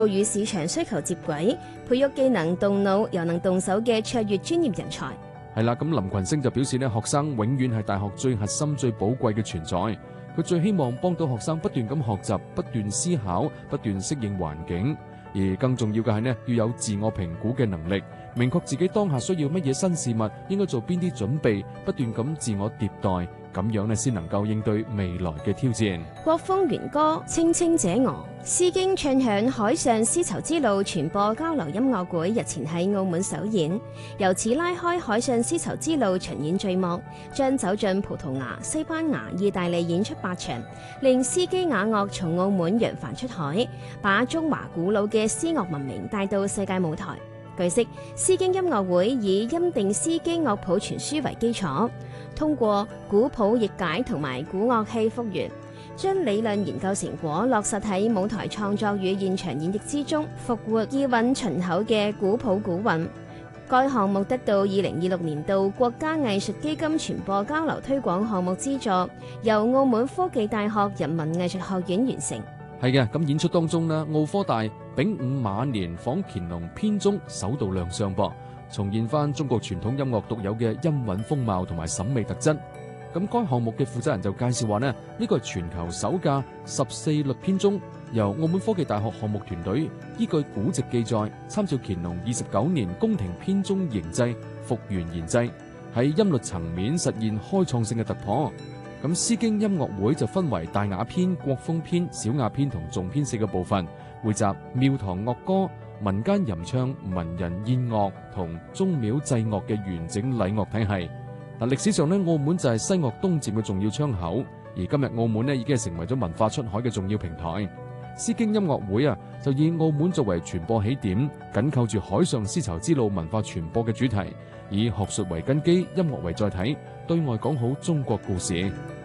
與市場需求接軌，培育既能動腦又能動手嘅卓越專業人才。 係啦，咁林群星就表示學生永遠係大學最核心、最寶貴嘅存在。佢最希望幫到學生不斷咁學習、不斷思考、不斷適應環境，而更重要嘅係要有自我評估嘅能力，明確自己當下需要乜嘢新事物，應該做邊啲準備，不斷咁自我迭代，咁樣先能夠應對未來嘅挑戰。 國風元歌，青青者俄。詩經唱響海上絲綢之路傳播交流音樂會日前喺澳門首演，由此拉開海上絲綢之路巡演序幕，將走進葡萄牙、西班牙、意大利演出8場，令詩基雅樂從澳門揚帆出海，把中華古老嘅詩樂文明帶到世界舞台。據悉，詩經音樂會以欽定詩基樂譜全書為基礎，通過古譜譯解同埋古樂器復原，將理論研究成果落實喺舞台創作與現場演繹之中，復活意韻醇厚嘅古譜古韻。該項目得到2026年度國家藝術基金傳播交流推廣項目資助，由澳門科技大學人文藝術學院完成。 係嘅，咁演出當中澳科大丙午馬年訪乾隆編鐘首度亮相噃，重現翻中國傳統音樂獨有嘅音韻風貌同埋審美特質。咁該項目嘅負責人就介紹話呢個係全球首架14律編鐘，由澳門科技大學項目團隊依據古籍記載，參照乾隆29年宮廷編鐘形制復原研製，喺音律層面實現開創性嘅突破。咁詩經音樂會就分為大雅篇、國風篇、小雅篇同頌篇4個部分，匯集廟堂樂歌、民間吟唱、文人宴樂同宗廟祭樂嘅完整禮樂體系。歷史上澳門就係西樂東漸嘅重要窗口，而今日澳門已經係成為咗文化出海嘅重要平台。詩經音樂會就以澳門作為傳播起點，緊扣住海上絲綢之路文化傳播嘅主題，以學術為根基，音樂為載體，對外講好中國故事。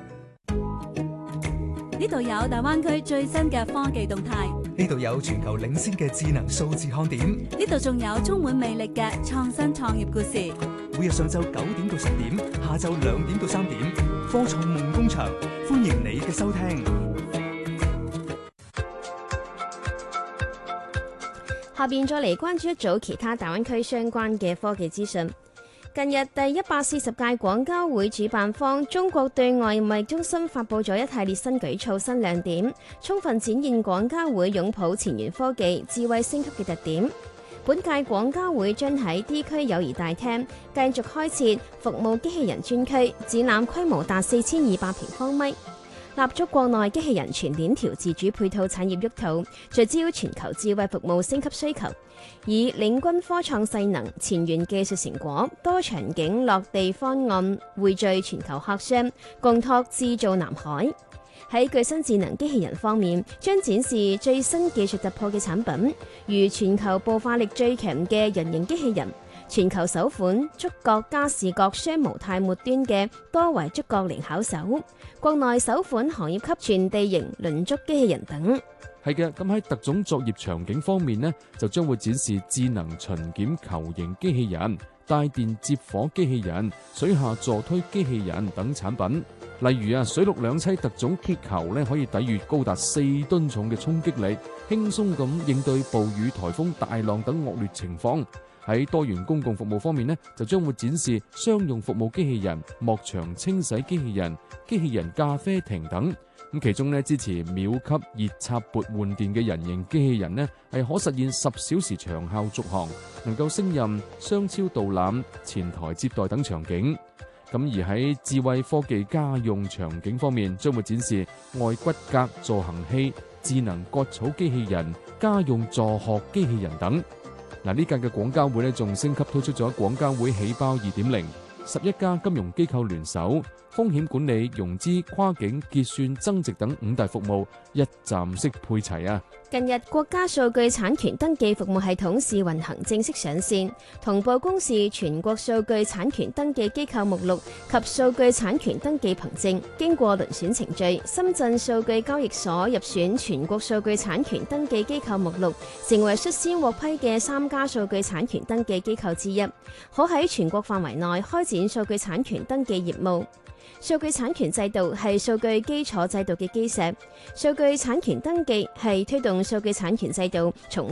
呢度有大灣區最新嘅科技動態， 呢度有全球領先嘅智能數字看點， 呢度仲有充滿魅力嘅創新創業故事。 每日上晝9點到10點，下晝2點到3點，科創夢工場，歡迎你嘅收聽。 下邊再嚟關注一組其他大灣區相關嘅科技資訊。近日，第140屆廣交會主辦方中國對外貿易中心發布咗一系列新舉措、新亮點，充分展現廣交會擁抱前沿科技、智慧升級嘅特點。本屆廣交會將喺 D 區友誼大廳繼續開設服務機器人專區，展覽規模達4200平方米。立足國內機器人全鏈條自主配套產業沃土，聚焦全球智慧服務升級需求，以領軍科創勢能、前沿技術成果、多場景落地方案匯聚全球客商，共拓製造南海。喺具身智能機器人方面，將展示最新技術突破嘅產品，如全球步化力最強嘅人形機器人，全球首款觸覺加視覺雙模態末端嘅多維觸覺靈巧手，國內首款行業級全地形輪足機器人等。 係嘅，咁喺特種作業場景方面就將會展示智能巡檢球形機器人、帶電接火機器人、水下助推機器人等產品。例如水陸兩棲特種鐵球可以抵禦高達4噸重嘅衝擊力，輕鬆咁應對暴雨、颱風、大浪等惡劣情況。喺多元公共服務方面就將會展示商用服務機器人、幕牆清洗機器人、機器人咖啡亭等。咁其中支持秒級熱插撥換電嘅人形機器人係可實現10小時長效續航，能夠勝任商超導覽、前台接待等場景。咁而喺智慧科技家用場景方面，將會展示外骨骼助行器、智能割草機器人、家用助學機器人等。呢屆嘅廣交會仲升級推出咗廣交會喜包2.0，11家金融機構聯手，風險管理、融資、跨境結算、增值等5大服務一站式配齊啊！ 近日，國家數據產權登記服務系統試運行正式上線，同步公示全國數據產權登記機構目錄及數據產權登記憑證。經過遴選程序，深圳數據交易所入選全國數據產權登記機構目錄，成為率先獲批嘅3家數據產權登記機構之一，可喺全國範圍內開展數據產權登記業務。數據產權制度係數據基礎制度嘅基石，數據產權登記係推動數據產權制度從